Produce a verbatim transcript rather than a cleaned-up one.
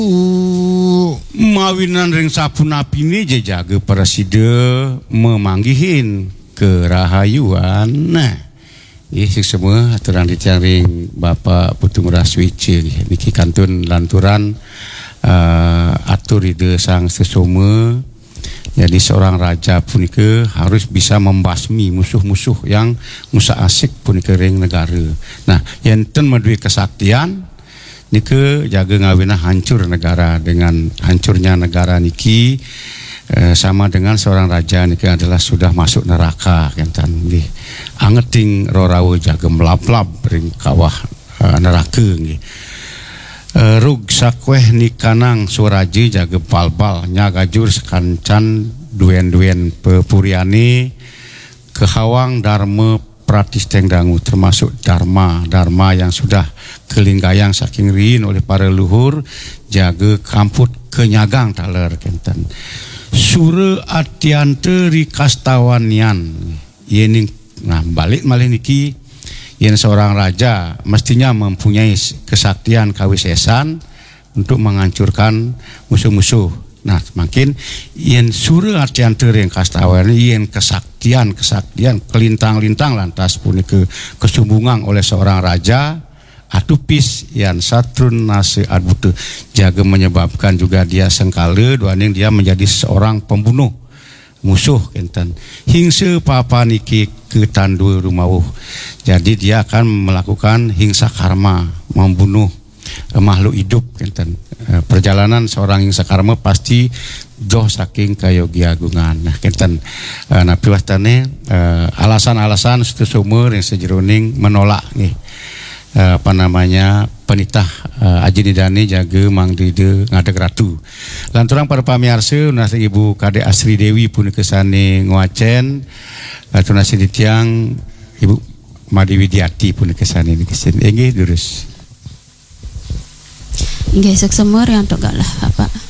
mawinan ring sapunapi ini jaga presiden memanggihin kerahayuan. Nah, ini semua aturan dicari Bapak Putung Raswici niki kantun lanturan uh, atur ide sang sesoma. Jadi seorang raja punika harus bisa membasmi musuh-musuh yang musa asik punika ring negara. Nah, enten madui kesaktian nike jaga ngawina hancur negara. Dengan hancurnya negara niki eh, sama dengan seorang raja niki adalah sudah masuk neraka kentan nggih. Angeting rorawe jaga melaplap ring kawah eh, neraka nggih. Uh, rug sakweh nikanang suraji jaga balbal nyagajur sekancan duen-duen pepuriani kehawang dharma pratisteng dangu termasuk dharma dharma yang sudah kelinggayang saking rin oleh para luhur jaga kamput kenyagang taler kenten sura atiante rikastawanian yening nah balik malih niki yang seorang raja mestinya mempunyai kesaktian kawisesan untuk menghancurkan musuh-musuh. Nah, makin yang surah artian tering kastawan yang kesaktian kesaktian kelintang-lintang lantas pun ke kesumbungan oleh seorang raja atupis yang satrun nasi adbutu jaga menyebabkan juga dia sengkala duaning dia menjadi seorang pembunuh musuh kenten hingsa papa niki ke tandu rumawuh. Jadi dia akan melakukan hingsa karma, membunuh eh, makhluk hidup kenten. Eh, perjalanan seorang hingsa karma pasti doh saking kayogi agungan. Nah kenten eh, nah piwastane eh, alasan-alasan sumur yang sejeroning menolak nih eh, apa namanya penitah uh, Aji Nidani jaga Mang Dide ngadeg ratu. Lanturang para pamiarsa unas Ibu Kade Asri Dewi pun kesane nguacen atau nasi ditiang Ibu Madi Widiati pun kesane ni kesane. Enggih durus. Enggih seksemur yang togalah apa